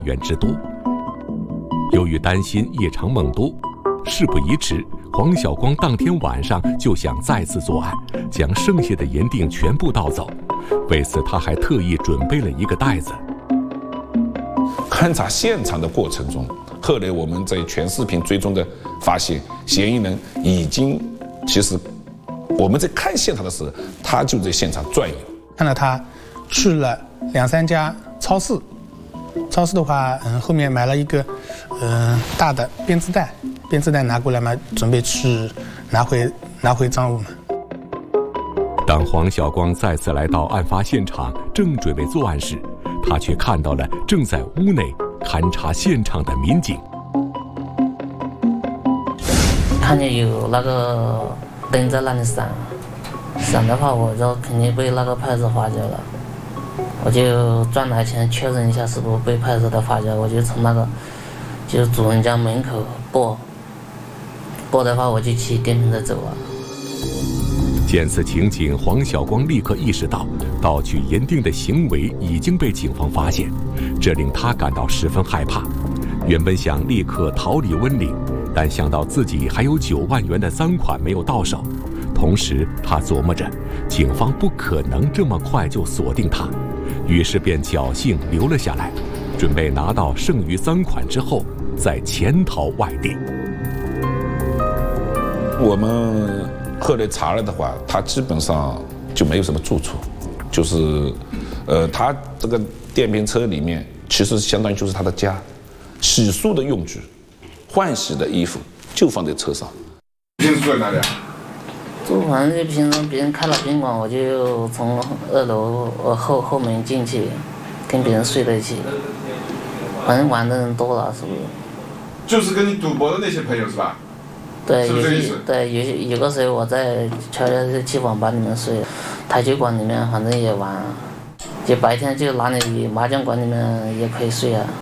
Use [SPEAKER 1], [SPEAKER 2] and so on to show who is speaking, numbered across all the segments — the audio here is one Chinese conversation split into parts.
[SPEAKER 1] 元之多。由于担心夜长梦多，事不宜迟，黄晓光当天晚上就想再次作案，将剩下的盐锭全部盗走。为此，他还特意准备了一个袋子。
[SPEAKER 2] 勘查现场的过程中，后来我们在全视频追踪的发现，嫌疑人已经，其实我们在看现场的时候，他就在现场转悠。
[SPEAKER 3] 看到他去了2、3家超市，超市的话，后面买了一个大的编织袋，编织袋拿过来嘛，准备去拿回赃物嘛。
[SPEAKER 1] 当黄晓光再次来到案发现场，正准备作案时，他却看到了正在屋内勘察现场的民警。
[SPEAKER 4] 看见有那个灯在那里闪的话，我就肯定被那个派出所发觉了。我就转来前确认一下是不是被派出所的发觉，我就从那个就是主人家门口拨的话，我就骑电瓶车走了。
[SPEAKER 1] 见此情景，黄晓光立刻意识到盗取盐锭的行为已经被警方发现，这令他感到十分害怕。原本想立刻逃离温岭，但想到自己还有9万元的赃款没有到手，同时他琢磨着警方不可能这么快就锁定他，于是便侥幸留了下来，准备拿到剩余赃款之后再潜逃外地。
[SPEAKER 2] 我们后来查了的话，他基本上就没有什么住处，就是他这个电瓶车里面其实相当于就是他的家，洗漱的用具、换洗的衣服就放在车上。
[SPEAKER 5] 平时住在哪里啊？
[SPEAKER 4] 反正就平时别人开了宾馆，我就从2楼后门进去，跟别人睡在一起。反正玩的人多了，是不是？
[SPEAKER 5] 就是跟你赌博的那些朋友是吧？
[SPEAKER 4] 对，
[SPEAKER 5] 是不是这个意思？
[SPEAKER 4] 对，有个时候我在悄悄地去网吧里面睡，台球馆里面反正也玩，就白天就哪里麻将馆里面也可以睡啊。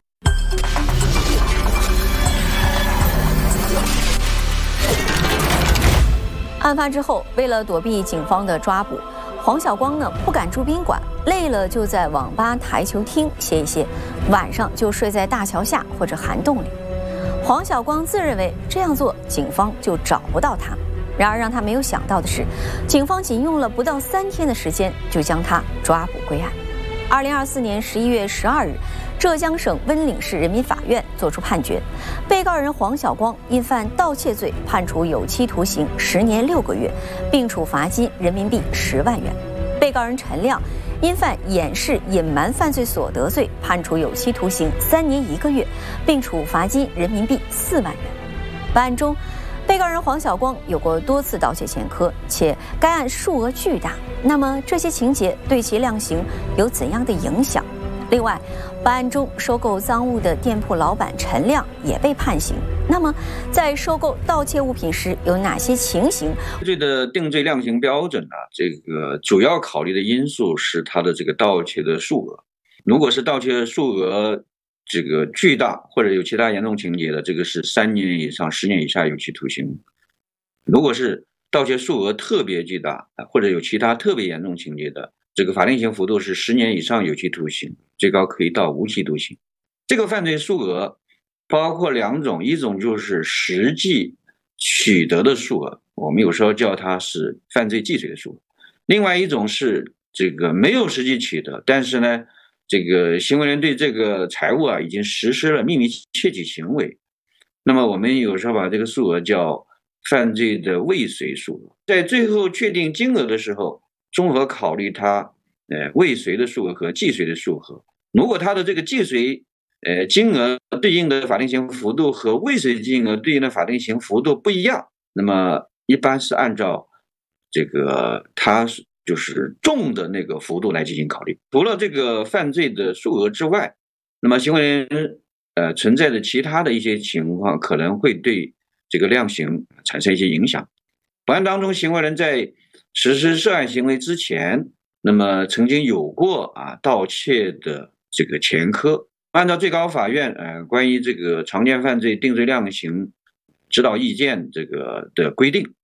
[SPEAKER 6] 案发之后，为了躲避警方的抓捕，黄晓光呢不敢住宾馆，累了就在网吧台球厅歇一歇，晚上就睡在大桥下或者涵洞里。黄晓光自认为这样做警方就找不到他，然而让他没有想到的是，警方仅用了不到3天的时间就将他抓捕归案。2024年11月12日，浙江省温岭市人民法院作出判决，被告人黄晓光因犯盗窃罪，判处有期徒刑10年6个月，并处罚金人民币10万元。被告人陈亮因犯掩饰隐瞒犯罪所得罪，判处有期徒刑3年1个月，并处罚金人民币4万元。本案中，被告人黄晓光有过多次盗窃前科，且该案数额巨大。那么这些情节对其量刑有怎样的影响？另外，本案中收购赃物的店铺老板陈亮也被判刑。那么，在收购盗窃物品时有哪些情形？
[SPEAKER 7] 罪的定罪量刑标准呢？这个主要考虑的因素是它的这个盗窃的数额。如果是盗窃数额这个巨大或者有其他严重情节的，这个是3年以上10年以下有期徒刑。如果是盗窃数额特别巨大或者有其他特别严重情节的，这个法定刑幅度是10年以上有期徒刑，最高可以到无期徒刑。这个犯罪数额包括2种，一种就是实际取得的数额，我们有时候叫它是犯罪既遂的数额；另外一种是这个没有实际取得，但是呢，这个行为人对这个财物已经实施了秘密窃取行为，那么我们有时候把这个数额叫犯罪的未遂数额。在最后确定金额的时候，综合考虑它未遂的数额和既遂的数额。如果它的这个既遂金额对应的法定刑幅度和未遂金额对应的法定刑幅度不一样，那么一般是按照这个它就是重的那个幅度来进行考虑。除了这个犯罪的数额之外，那么行为人存在的其他的一些情况可能会对这个量刑产生一些影响。本案当中，行为人在实施涉案行为之前，那么曾经有过盗窃的这个前科。按照最高法院关于这个常见犯罪定罪量刑指导意见这个的规定，